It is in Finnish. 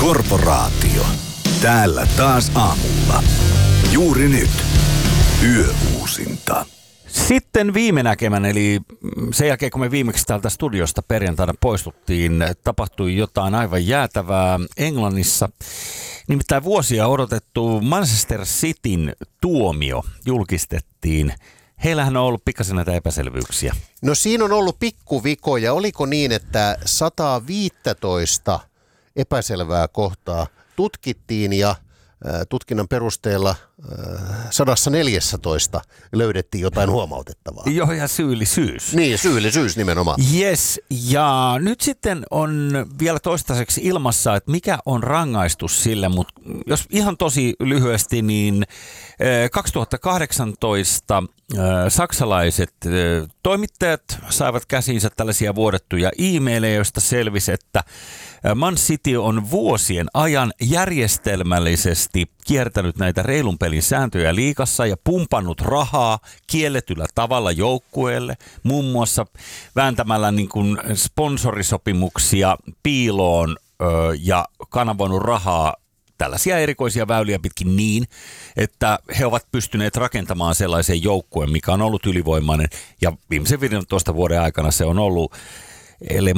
Korporaatio. Täällä taas aamulla. Juuri nyt. Yöuusinta. Sitten viime näkemän, eli sen jälkeen kun me viimeksi täältä studiosta perjantaina poistuttiin, tapahtui jotain aivan jäätävää Englannissa. Nimittäin vuosia odotettu Manchester Cityn tuomio julkistettiin. Heillähän on ollut pikkasen näitä epäselvyyksiä. No siinä on ollut pikkuvikoja. Oliko niin, että 115 epäselvää kohtaa tutkittiin ja tutkinnan perusteella 114 löydettiin jotain huomautettavaa? Joo, ja syyllisyys. Niin, syyllisyys nimenomaan. Yes, ja nyt sitten on vielä toistaiseksi ilmassa, että mikä on rangaistus sille, mutta jos ihan tosi lyhyesti, niin 2018 saksalaiset toimittajat saivat käsiinsä tällaisia vuodettuja e-maileja, joista selvisi, että Man City on vuosien ajan järjestelmällisesti kiertänyt näitä reilun pelin sääntöjä liigassa ja pumpannut rahaa kielletyllä tavalla joukkueelle, muun muassa vääntämällä niin kuin sponsorisopimuksia piiloon ja kanavoinut rahaa tällaisia erikoisia väyliä pitkin niin, että he ovat pystyneet rakentamaan sellaisen joukkueen, mikä on ollut ylivoimainen ja viimeisen 15 vuoden aikana se on ollut